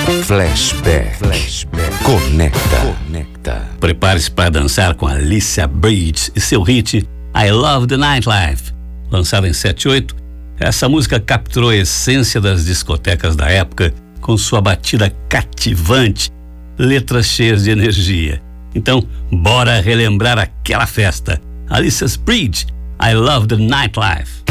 Flashback. Conecta. Prepare-se para dançar com Alicia Bridge e seu hit I Love the Nightlife. Lançada em 78, essa música capturou a essência das discotecas da época com sua batida cativante, letras cheias de energia. Então, bora relembrar aquela festa. Alicia Bridge, I Love the Nightlife.